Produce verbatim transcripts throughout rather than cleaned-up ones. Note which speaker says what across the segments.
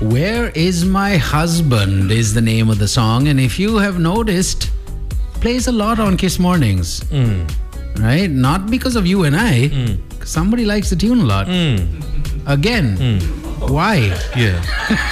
Speaker 1: Where Is My Husband is the name of the song. And if you have noticed, plays a lot on Kiss Mornings.
Speaker 2: Mm.
Speaker 1: Right? Not because of you and I.
Speaker 2: Mm.
Speaker 1: Somebody likes the tune a lot.
Speaker 2: Mm.
Speaker 1: Again.
Speaker 2: Mm.
Speaker 1: Why?
Speaker 2: Yeah.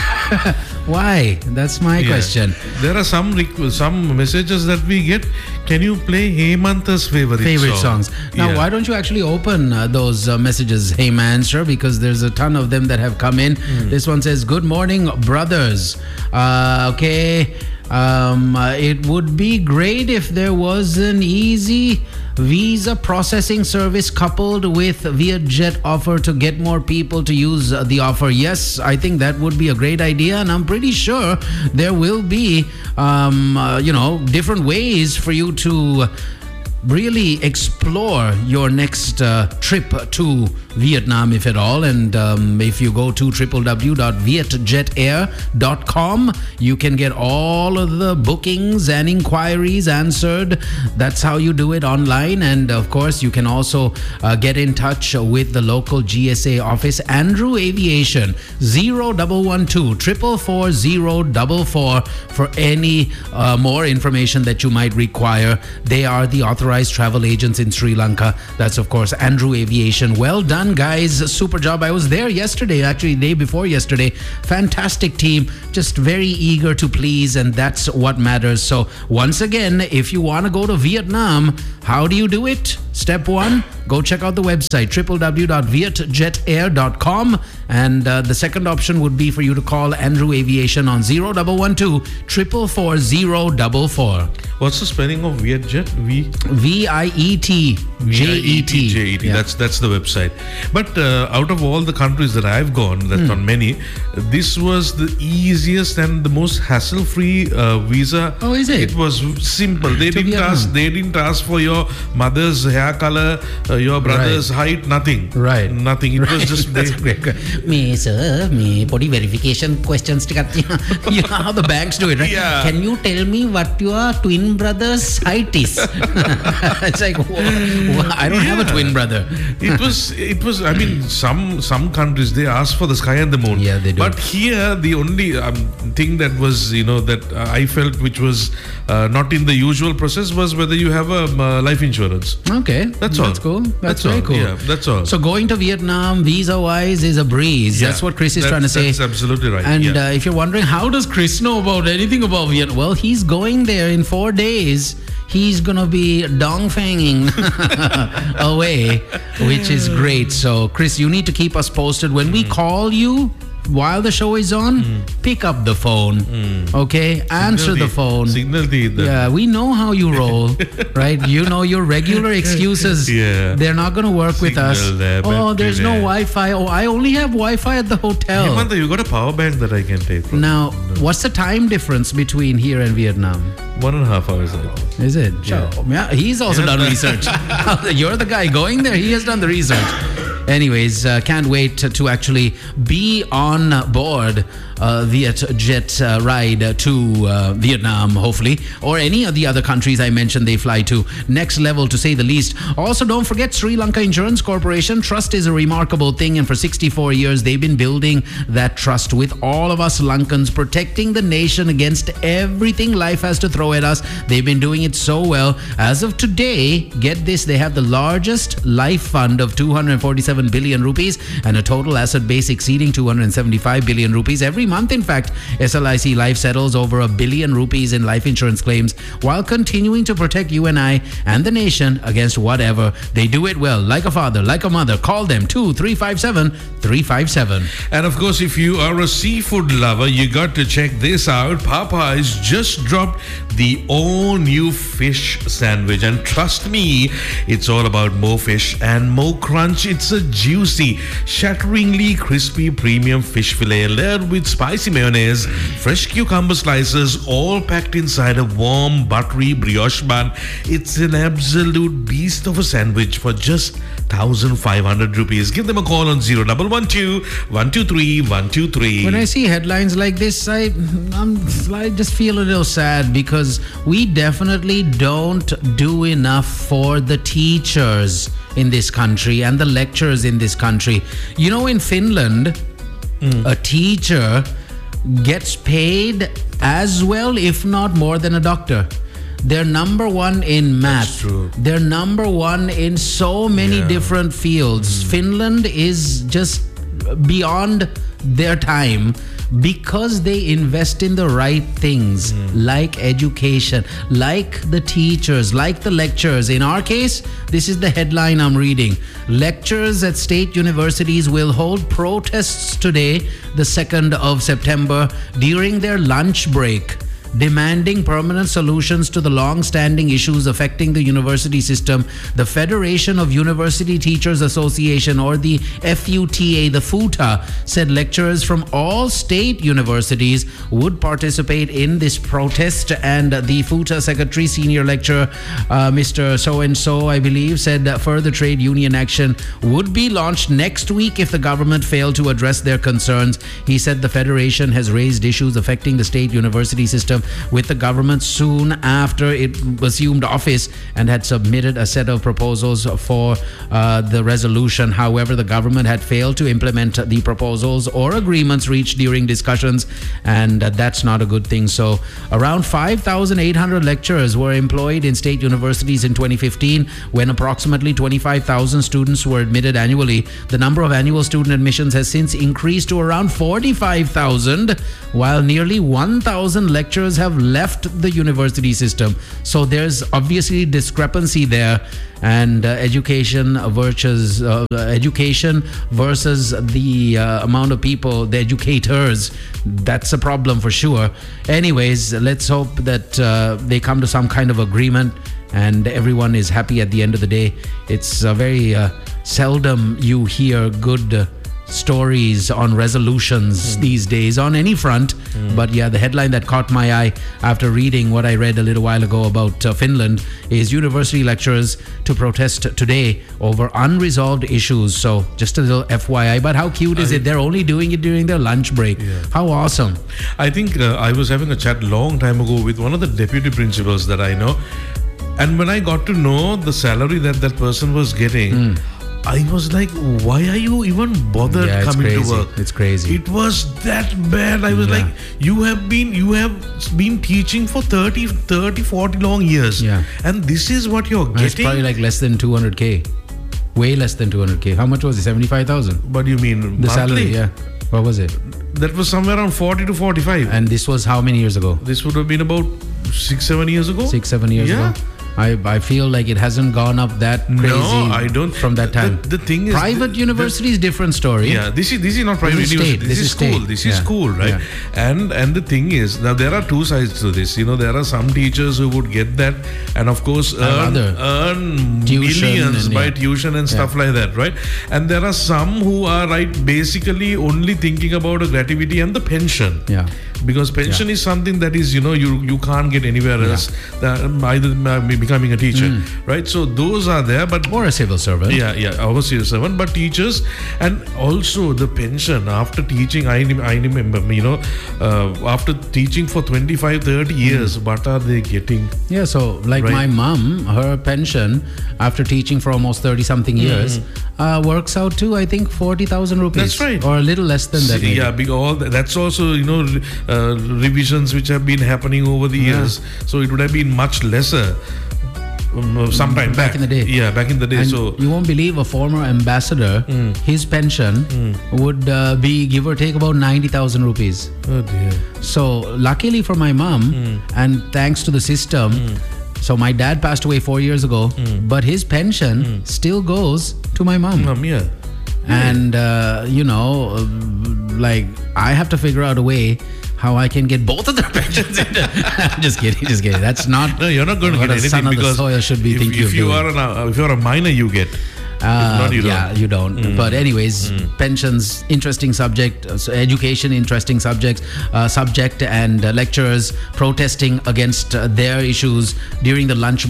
Speaker 1: Why? That's my
Speaker 2: Yeah.
Speaker 1: question.
Speaker 2: There are some requ- some messages that we get. Can you play Hemanta's favorite
Speaker 1: Favorite
Speaker 2: song?
Speaker 1: songs. Now,
Speaker 2: Yeah.
Speaker 1: why don't you actually open uh, those uh, messages, Hey Man, sir? Because there's a ton of them that have come in.
Speaker 2: Mm.
Speaker 1: This one says, Good morning, brothers. Uh, okay. Um, uh, it would be great if there was an easy visa processing service coupled with Vietjet offer to get more people to use uh, the offer. Yes, I think that would be a great idea, and I'm pretty sure there will be, um, uh, you know, different ways for you to really explore your next uh, trip to Vietnam, if at all. And um, if you go to w w w dot vietjet air dot com, you can get all of the bookings and inquiries answered. That's how you do it online. And of course, you can also uh, get in touch with the local G S A office, Andrew Aviation, zero one one two, four four zero four four, for any uh, more information that you might require. They are the authorized travel agents in Sri Lanka. That's, of course, Andrew Aviation. Well done, guys. Super job. I was there yesterday, actually, day before yesterday. Fantastic team. Just very eager to please, and that's what matters. So, once again, if you want to go to Vietnam, how do you do it? Step one, go check out the website, w w w dot vietjet air dot com. And uh, the second option would be for you to call Andrew Aviation on zero one one two, four four zero four four.
Speaker 2: What's the spelling of Vietjet? V
Speaker 1: V I E T J E T.
Speaker 2: J E T.
Speaker 1: Yeah.
Speaker 2: That's that's the website. But uh, out of all the countries that I've gone, that's
Speaker 1: Hmm.
Speaker 2: not many, this was the easiest and the most hassle-free uh, visa.
Speaker 1: Oh, is it?
Speaker 2: It was simple. They
Speaker 1: To
Speaker 2: didn't
Speaker 1: Vietnam.
Speaker 2: ask. They didn't ask for your mother's hair color, uh, your brother's height. Nothing.
Speaker 1: Right.
Speaker 2: Nothing. It was just.
Speaker 1: That's
Speaker 2: they,
Speaker 1: great. Me, sir, me body verification questions. You know how the banks do it, right?
Speaker 2: Yeah.
Speaker 1: Can you tell me what your twin brother's height is? It's like, wha- wha- I don't have a
Speaker 2: Yeah.
Speaker 1: twin brother.
Speaker 2: it was it was I mean some some countries they ask for the sky and the moon.
Speaker 1: Yeah, they do.
Speaker 2: But here the only um, thing that was you know that uh, I felt which was uh, not in the usual process was whether you have a um, uh, life insurance.
Speaker 1: Okay.
Speaker 2: That's all.
Speaker 1: That's cool. That's,
Speaker 2: That's
Speaker 1: very
Speaker 2: all.
Speaker 1: cool.
Speaker 2: Yeah, that's all.
Speaker 1: So going to Vietnam visa-wise is a breeze.
Speaker 2: Yeah,
Speaker 1: That's what Chris is
Speaker 2: that's-
Speaker 1: trying to say.
Speaker 2: That's absolutely right.
Speaker 1: And
Speaker 2: yeah.
Speaker 1: uh, if you're wondering, how does Chris know about anything about Vietnam? Well, he's going there in four days. He's going to be dongfanging away, which is great. So, Chris, you need to keep us posted. When we call you while the show is on, pick up the phone, okay? Answer the
Speaker 2: Signal
Speaker 1: phone.
Speaker 2: Signal the, the
Speaker 1: Yeah, we know how you roll, right? You know your regular excuses.
Speaker 2: Yeah.
Speaker 1: They're not going to work with us.
Speaker 2: Signal there,
Speaker 1: Oh,
Speaker 2: battery
Speaker 1: there's no
Speaker 2: there.
Speaker 1: Wi-Fi. Oh, I only have Wi-Fi at the hotel.
Speaker 2: Hemanta, you got a power bank that I can take from.
Speaker 1: Now, what's the time difference between here and Vietnam?
Speaker 2: One and a half hours. I think.
Speaker 1: Is it?
Speaker 2: Yeah.
Speaker 1: So, yeah, he's also
Speaker 2: Yeah.
Speaker 1: done research. You're the guy going there. He has done the research. Anyways, uh, can't wait to, to actually be on board uh, Vietjet uh, ride to uh, Vietnam, hopefully, or any of the other countries I mentioned they fly to. Next level, to say the least. Also, don't forget Sri Lanka Insurance Corporation. Trust is a remarkable thing, and for sixty-four years, they've been building that trust with all of us Lankans, protecting the nation against everything life has to throw at us. They've been doing it so well. As of today, get this, they have the largest life fund of two hundred forty-seven billion rupees and a total asset base exceeding two hundred seventy-five billion rupees. Every month, in fact, S L I C Life settles over a billion rupees in life insurance claims while continuing to protect you and I and the nation against whatever. They do it well, like a father, like a mother. Call them two three five seven, three five seven.
Speaker 2: And of course, if you are a seafood lover, you got to check this out. Popeyes just dropped the all-new fish sandwich. And trust me, it's all about more fish and more crunch. It's a juicy, shatteringly crispy premium fish fillet layered with spicy mayonnaise, fresh cucumber slices, all packed inside a warm, buttery brioche bun. It's an absolute beast of a sandwich for just one thousand five hundred rupees. Give them a call on zero one one two, one two three, one two three.
Speaker 1: When I see headlines like this, I, I'm, I just feel a little sad because we definitely don't do enough for the teachers in this country and the lecturers in this country. You know, in Finland, mm. a teacher gets paid as well, if not more than a doctor. They're number one in math.
Speaker 2: That's true.
Speaker 1: They're number one in so many
Speaker 2: Yeah.
Speaker 1: different fields. Finland is just beyond their time because they invest in the right things, like education, like the teachers, like the lecturers. In our case, this is the headline I'm reading. Lecturers at state universities will hold protests today, the second of September, during their lunch break, demanding permanent solutions to the long-standing issues affecting the university system. The Federation of University Teachers Association, or the F U T A, the FUTA, said lecturers from all state universities would participate in this protest. And the FUTA secretary, senior lecturer, uh, Mister So-and-so, I believe, said that further trade union action would be launched next week if the government failed to address their concerns. He said the Federation has raised issues affecting the state university system with the government soon after it assumed office and had submitted a set of proposals for uh, the resolution. However, the government had failed to implement the proposals or agreements reached during discussions, and uh, that's not a good thing. So around five thousand eight hundred lecturers were employed in state universities in twenty fifteen, when approximately twenty-five thousand students were admitted annually. The number of annual student admissions has since increased to around forty-five thousand, while nearly one thousand lecturers have left the university system. So there's obviously discrepancy there, and uh, education versus uh, education versus the uh, amount of people, the educators. That's a problem for sure. Anyways, let's hope that uh, they come to some kind of agreement and everyone is happy at the end of the day. It's uh, very uh, seldom you hear good uh, stories on resolutions mm. these days on any front. Mm. But yeah, the headline that caught my eye after reading what I read a little while ago about uh, Finland is university lecturers to protest today over unresolved issues. So just a little F Y I. But how cute is I, it? They're only doing it during their lunch break. Yeah. How awesome.
Speaker 2: I think uh, I was having a chat long time ago with one of the deputy principals that I know. And when I got to know the salary that that person was getting, mm. I was like, why are you even bothered
Speaker 1: yeah,
Speaker 2: coming
Speaker 1: crazy.
Speaker 2: to work?
Speaker 1: It's crazy.
Speaker 2: It was that bad. I was yeah. like, you have been you have been teaching for thirty, forty long years.
Speaker 1: Yeah.
Speaker 2: And this is what you're getting.
Speaker 1: It's probably like less than two hundred K. Way less than two hundred K. How much was it? seventy-five thousand?
Speaker 2: What do you mean?
Speaker 1: The
Speaker 2: monthly?
Speaker 1: salary, yeah. What was it?
Speaker 2: That was somewhere around forty to forty-five.
Speaker 1: And this was how many years ago?
Speaker 2: This would have been about six, seven years ago.
Speaker 1: Six, seven years
Speaker 2: yeah.
Speaker 1: ago. I, I feel like it hasn't gone up that crazy.
Speaker 2: No, I don't.
Speaker 1: From that time.
Speaker 2: The, the thing is,
Speaker 1: private
Speaker 2: the,
Speaker 1: university is different story.
Speaker 2: Yeah, this is this is not private
Speaker 1: this is
Speaker 2: university. This,
Speaker 1: this
Speaker 2: is,
Speaker 1: is
Speaker 2: school.
Speaker 1: state.
Speaker 2: This
Speaker 1: yeah.
Speaker 2: is school, right?
Speaker 1: Yeah.
Speaker 2: And and the thing is, now there are two sides to this. You know, there are some teachers who would get that, and of course earn, earn millions and, by yeah. tuition and stuff yeah. like that, right? And there are some who are right, basically only thinking about a gratuity and the pension.
Speaker 1: Yeah.
Speaker 2: Because pension
Speaker 1: yeah.
Speaker 2: is something that is, you know, you you can't get anywhere else. Yeah. That, either becoming a teacher. Mm. Right, so those are there, but
Speaker 1: or a civil servant.
Speaker 2: Yeah, yeah, or a civil servant, but teachers, and also the pension after teaching. I, I remember, you know, uh, after teaching for twenty-five, thirty years, mm. what are they getting?
Speaker 1: Yeah, so like right. my mom, her pension after teaching for almost thirty something years mm. uh, works out to I think forty thousand rupees.
Speaker 2: That's right,
Speaker 1: or a little less than that.
Speaker 2: See, yeah, because all that, that's also, you know, uh, revisions which have been happening over the
Speaker 1: yeah.
Speaker 2: years, so it would have been much lesser. Um, sometime
Speaker 1: back
Speaker 2: back
Speaker 1: in the day.
Speaker 2: Yeah, back in the day.
Speaker 1: And
Speaker 2: so
Speaker 1: you won't believe a former ambassador, mm. his pension mm. would uh, be give or take about ninety thousand rupees.
Speaker 2: Oh dear.
Speaker 1: So luckily for my mom, mm. and thanks to the system, mm. so my dad passed away four years ago, mm. but his pension mm. still goes to my mom.
Speaker 2: Mom, yeah.
Speaker 1: And uh, you know, like I have to figure out a way how I can get both of their pensions into. just kidding, just kidding. That's not.
Speaker 2: No, you're not going to get anything
Speaker 1: son of
Speaker 2: because
Speaker 1: the soil should be
Speaker 2: if,
Speaker 1: thinking
Speaker 2: if
Speaker 1: of
Speaker 2: you
Speaker 1: doing.
Speaker 2: are an, uh, if you're a minor, you get.
Speaker 1: Uh,
Speaker 2: if not, you
Speaker 1: yeah,
Speaker 2: don't.
Speaker 1: you don't. Mm. But anyways,
Speaker 2: mm.
Speaker 1: pensions, interesting subject. Uh, so education, interesting subject. Uh, subject and uh, lecturers protesting against uh, their issues during the lunch break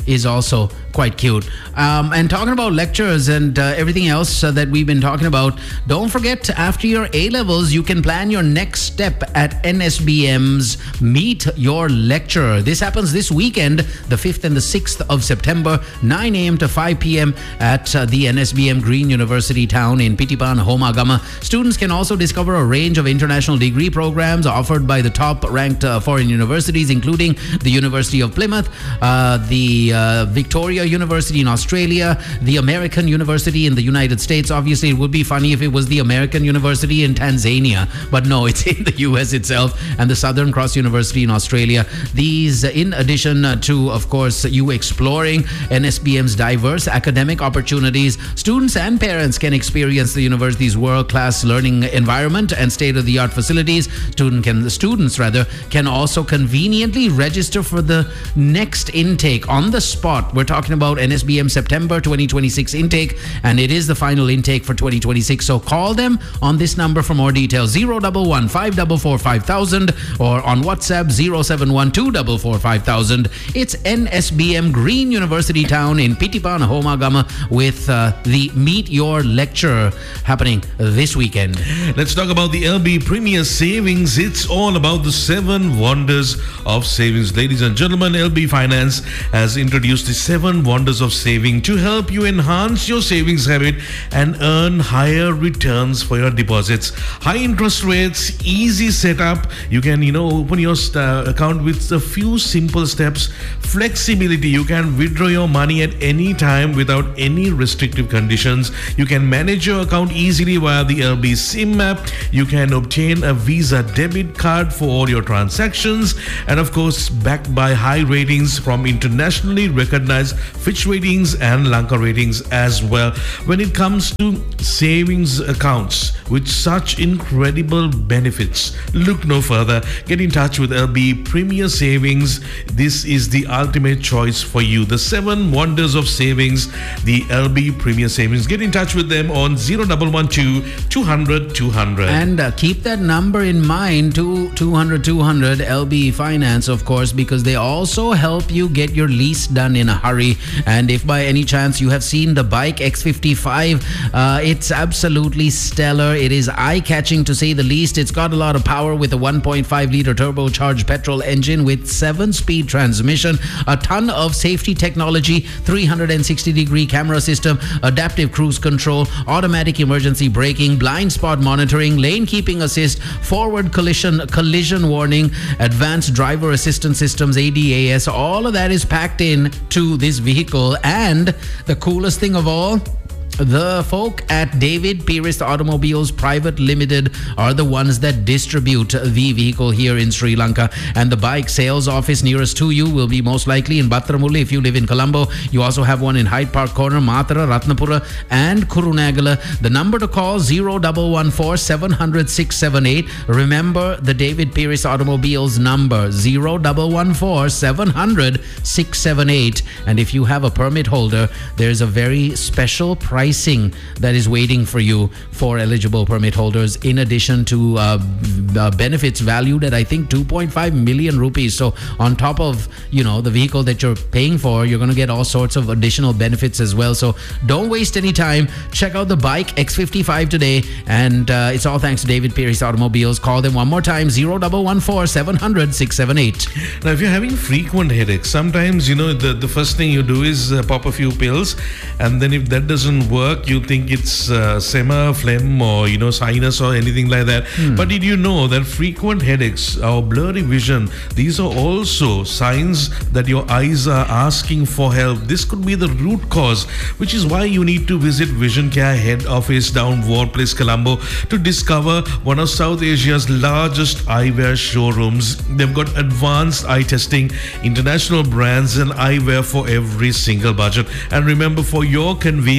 Speaker 1: is also quite cute. Um, and talking about lectures and uh, everything else uh, that we've been talking about, don't forget, after your A-levels, you can plan your next step at N S B M's Meet Your Lecturer. This happens this weekend, the fifth and the sixth of September, nine a.m. to five p.m. at uh, the N S B M Green University Town in Pitipan, Homagama. Students can also discover a range of international degree programs offered by the top-ranked uh, foreign universities, including the University of Plymouth, uh, the uh, Victoria University in Australia, the American University in the United States. Obviously, it would be funny if it was the American University in Tanzania, but no, it's in the U S itself, and the Southern Cross University in Australia. These, in addition to, of course, you exploring N S B M's diverse academic opportunities, students and parents can experience the university's world-class learning environment and state-of-the-art facilities. Student can, students rather, can also conveniently register for the next intake on the spot. We're talking about N S B M September twenty twenty-six intake, and it is the final intake for twenty twenty-six. So call them on this number for more details: zero one one, five four four, five thousand, or on WhatsApp zero seven one, two four four, five thousand. It's N S B M Green University Town in Pitipan, Homagama, with uh, the Meet Your Lecturer happening this weekend.
Speaker 2: Let's talk about the L B Premier Savings. It's all about the seven wonders of savings. Ladies and gentlemen, L B Finance has introduced the seven wonders of saving to help you enhance your savings habit and earn higher returns for your deposits. High interest rates, easy setup. You can, you know, open your st- account with a few simple steps. Flexibility. You can withdraw your money at any time without any restrictive conditions. You can manage your account easily via the L B SIM app. You can obtain a Visa debit card for all your transactions, and of course, backed by high ratings from internationally recognized Fitch Ratings and Lanka Ratings as well. When it comes to savings accounts with such incredible benefits, look no further. Get in touch with L B Premier Savings. This is the ultimate choice for you. The seven wonders of savings, the L B Premier Savings. Get in touch with them on zero one one two, two hundred, two hundred.
Speaker 1: And uh, keep that number in mind, to two hundred, two hundred, L B Finance, of course, because they also help you get your lease done in a hurry. And if by any chance you have seen the bike X fifty-five, uh, it's absolutely stellar. It is eye-catching to say the least. It's got a lot of power with a one point five liter turbocharged petrol engine with seven-speed transmission, a ton of safety technology, three hundred sixty degree camera system, adaptive cruise control, automatic emergency braking, blind spot monitoring, lane keeping assist, forward collision collision warning, advanced driver assistance systems, A D A S. All of that is packed in to this vehicle. And the coolest thing of all, the folk at David Pieris Automobiles Private Limited are the ones that distribute the vehicle here in Sri Lanka. And the bike sales office nearest to you will be most likely in Battaramulla if you live in Colombo. You also have one in Hyde Park Corner, Matara, Ratnapura, and Kurunagala. The number to call, zero one one four, seven hundred, six seven eight. Remember the David Pieris Automobiles number, zero one one four, seven hundred, six seven eight. And if you have a permit holder, there's a very special price pricing that is waiting for you for eligible permit holders, in addition to uh, uh, benefits valued at, I think, two point five million rupees. So on top of, you know, the vehicle that you're paying for, you're going to get all sorts of additional benefits as well. So don't waste any time. Check out the bike X fifty-five today, and uh, it's all thanks to David Pieris Automobiles. Call them one more time, zero one one four, seven hundred, six seven eight.
Speaker 2: Now, if you're having frequent headaches, sometimes, you know, the, the first thing you do is uh, pop a few pills, and then if that doesn't work, you think it's uh, sema, phlegm, or, you know, sinus or anything like that. Hmm. But did you know that frequent headaches or blurry vision, these are also signs that your eyes are asking for help? This could be the root cause, which is why you need to visit Vision Care head office down Ward Place, Colombo, to discover one of South Asia's largest eyewear showrooms. They've got advanced eye testing, international brands, and eyewear for every single budget. And remember, for your convenience,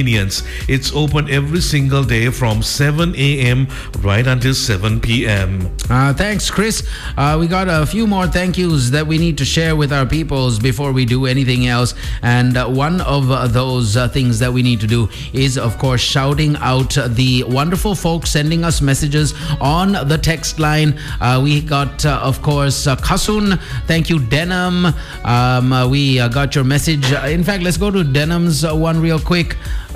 Speaker 2: It's open every single day from seven a.m. right until seven p.m.
Speaker 1: Uh, thanks, Chris. Uh, we got a few more thank yous that we need to share with our peoples before we do anything else. And uh, one of uh, those uh, things that we need to do is, of course, shouting out the wonderful folks sending us messages on the text line. Uh, we got, uh, of course, uh, Kasun. Thank you, Denim. Um, uh, we uh, got your message. Uh, in fact, let's go to Denim's uh, one real quick.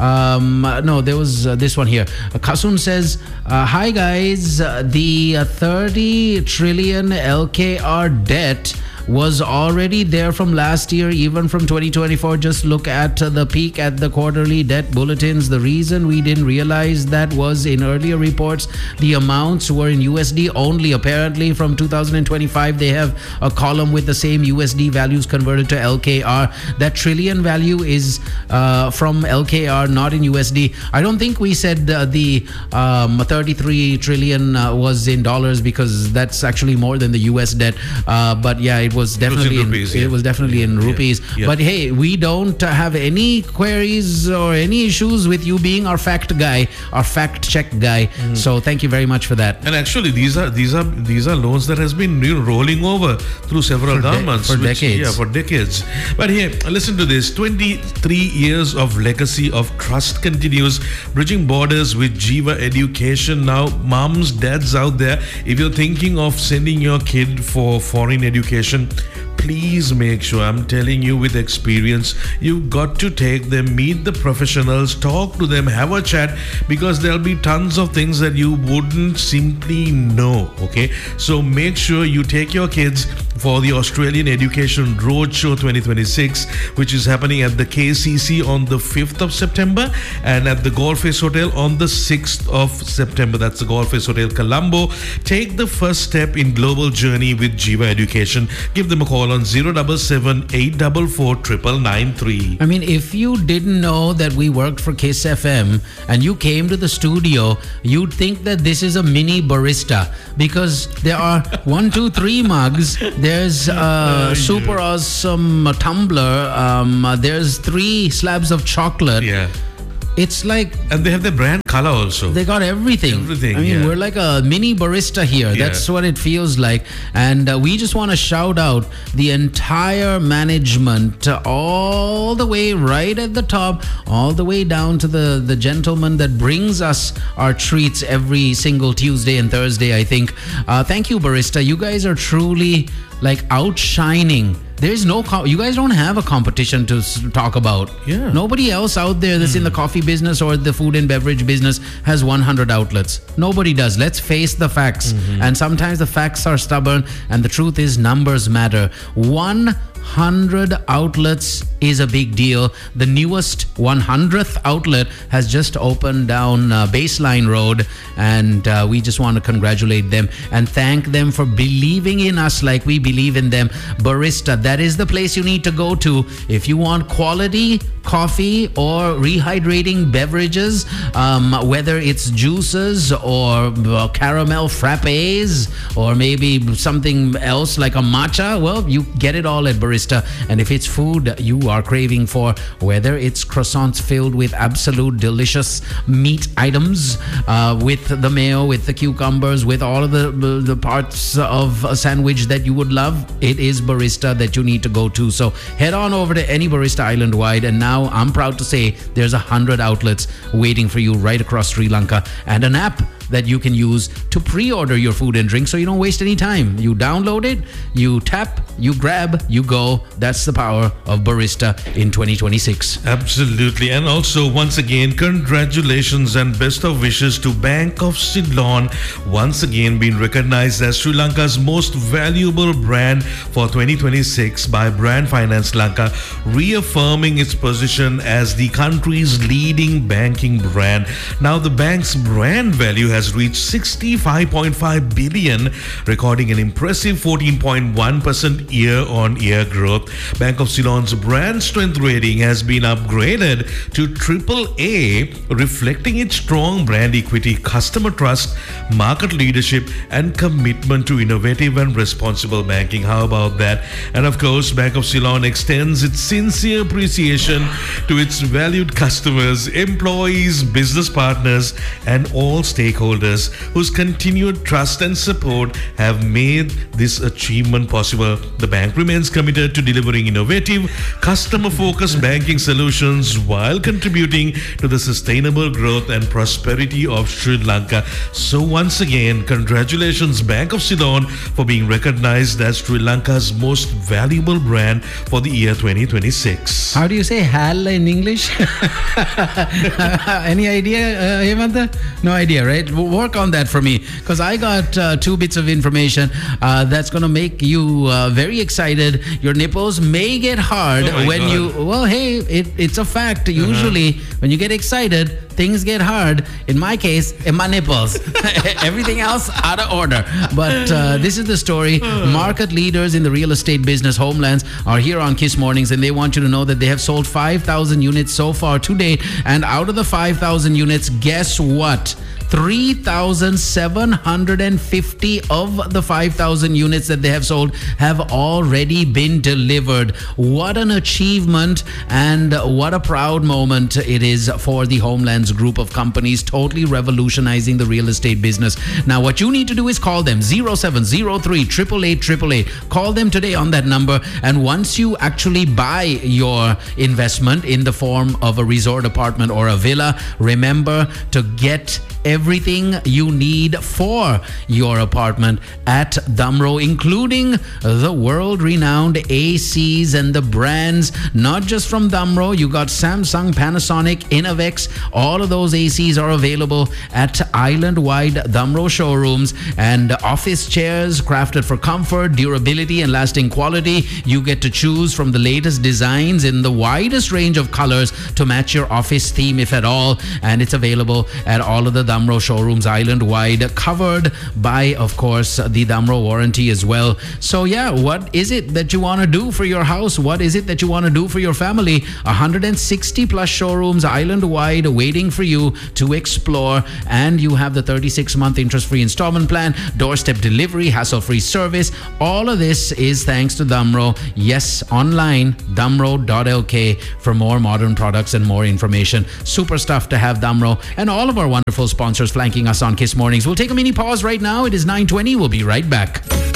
Speaker 1: Um, uh, no, there was uh, this one here. Uh, Kasun says, uh, hi guys, uh, the uh, thirty trillion L K R debt was already there from last year, even from twenty twenty-four. Just look at uh, the peak at the quarterly debt bulletins. The reason we didn't realize that was in earlier reports, the amounts were in U S D only. Apparently from two thousand twenty-five, they have a column with the same U S D values converted to L K R. That trillion value is uh, from L K R, not in U S D. I don't think we said uh, the um, thirty-three trillion uh, was in dollars, because that's actually more than the U S debt. Uh, but yeah, it was definitely
Speaker 2: in
Speaker 1: in,
Speaker 2: rupees,
Speaker 1: it
Speaker 2: yeah.
Speaker 1: was definitely in rupees.
Speaker 2: Yeah, yeah.
Speaker 1: But hey, we don't uh, have any queries or any issues with you being our fact guy, our fact check guy. Mm. So thank you very much for that.
Speaker 2: And actually, these are these are these are loans that has been, you know, rolling over through several
Speaker 1: For de-
Speaker 2: governments
Speaker 1: for
Speaker 2: which-
Speaker 1: decades.
Speaker 2: Yeah, for decades. But here, listen to this: twenty-three years of legacy of trust continues, bridging borders with Jiva Education. Now, moms, dads out there, if you're thinking of sending your kid for foreign education, please make sure, I'm telling you with experience, you got to take them, meet the professionals, talk to them, have a chat, because there'll be tons of things that you wouldn't simply know. Okay, so make sure you take your kids for the Australian Education Roadshow twenty twenty-six, which is happening at the K C C on the fifth of September and at the Golf Face Hotel on the sixth of September. That's the Golf Face Hotel, Colombo. Take the first step in global journey with Jiva Education. Give them a call on zero seven seven, eight four four, nine nine nine three.
Speaker 1: I mean, if you didn't know that we worked for Kiss F M and you came to the studio, you'd think that this is a mini barista, because there are one, two, three mugs. There's a super awesome tumbler. Um, there's three slabs of chocolate.
Speaker 2: Yeah.
Speaker 1: It's like
Speaker 2: And they have the brand color also.
Speaker 1: they got everything.
Speaker 2: Everything,
Speaker 1: I mean,
Speaker 2: yeah.
Speaker 1: we're like a mini barista here.
Speaker 2: Yeah.
Speaker 1: That's what it feels like. And uh, we just want to shout out the entire management, uh, all the way right at the top, all the way down to the, the gentleman that brings us our treats every single Tuesday and Thursday, I think. Uh, thank you, barista. You guys are truly like outshining. There's no, co- you guys don't have a competition to s- talk about.
Speaker 2: Yeah.
Speaker 1: Nobody else out there that's in the coffee business or the food and beverage business has one hundred outlets. Nobody does. Let's face the facts. And sometimes the facts are stubborn, and the truth is numbers matter. one hundred outlets is a big deal. The newest one hundredth outlet has just opened down uh, Baseline Road, and uh, we just want to congratulate them and thank them for believing in us like we believe in them. Barista, that is the place you need to go to if you want quality coffee or rehydrating beverages, um, whether it's juices or uh, caramel frappes or maybe something else like a matcha. Well, you get it all at Barista. And if it's food you are craving for, whether it's croissants filled with absolute delicious meat items, uh, with the mayo, with the cucumbers, with all of the, the parts of a sandwich that you would love, it is Barista that you need to go to. So head on over to any Barista island wide, and now I'm proud to say there's a hundred outlets waiting for you right across Sri Lanka, and an app that you can use to pre-order your food and drink so you don't waste any time. You download it, you tap, you grab, you go. That's the power of Barista in twenty twenty-six.
Speaker 2: Absolutely. And also, once again, congratulations and best of wishes to Bank of Ceylon, once again being recognized as Sri Lanka's most valuable brand for twenty twenty-six by Brand Finance Lanka, reaffirming its position as the country's leading banking brand. Now, the bank's brand value has has reached sixty-five point five billion, recording an impressive fourteen point one percent year-on-year growth. Bank of Ceylon's brand strength rating has been upgraded to triple A, reflecting its strong brand equity, customer trust, market leadership, and commitment to innovative and responsible banking. How about that? And of course, Bank of Ceylon extends its sincere appreciation to its valued customers, employees, business partners, and all stakeholders whose continued trust and support have made this achievement possible. The bank remains committed to delivering innovative, customer-focused banking solutions while contributing to the sustainable growth and prosperity of Sri Lanka. So once again, congratulations Bank of Ceylon for being recognized as Sri Lanka's most valuable brand for the year twenty twenty-six.
Speaker 1: How do you say hal in English? Any idea, uh, Hemanta? No idea, right? Work on that for me, because I got uh, two bits of information uh, that's going to make you uh, very excited. Your nipples may get hard
Speaker 2: Oh my
Speaker 1: when
Speaker 2: God.
Speaker 1: you, well, hey, it, it's a fact. Usually, when you get excited, things get hard. In my case, in my nipples. Everything else out of order. But uh, this is the story. Market leaders in the real estate business, Homelands, are here on Kiss Mornings, and they want you to know that they have sold five thousand units so far to date. And out of the five thousand units, guess what? three thousand seven hundred fifty of the five thousand units that they have sold have already been delivered. What an achievement, and what a proud moment it is for the Homelands group of companies, totally revolutionizing the real estate business. Now, what you need to do is call them zero seven zero three, eight eight eight, eight eight eight. Call them today on that number, and once you actually buy your investment in the form of a resort apartment or a villa, remember to get everything you need for your apartment at Damro, including the world-renowned A Cs and the brands, not just from Damro. You got Samsung, Panasonic, Innovex. All of those A Cs are available at island-wide Damro showrooms, and office chairs crafted for comfort, durability, and lasting quality. You get to choose from the latest designs in the widest range of colors to match your office theme, if at all, and it's available at all of the Damro showrooms island-wide, covered by, of course, the Damro warranty as well. So yeah, what is it that you want to do for your house? What is it that you want to do for your family? one hundred sixty plus showrooms island-wide waiting for you to explore, and you have the thirty-six month interest-free installment plan, doorstep delivery, hassle-free service. All of this is thanks to Damro. Yes, online, damro dot l k for more modern products and more information. Super stuff to have Damro and all of our wonderful sponsors flanking us on Kiss Mornings. We'll take a mini pause right now. It is nine twenty. We'll be right back.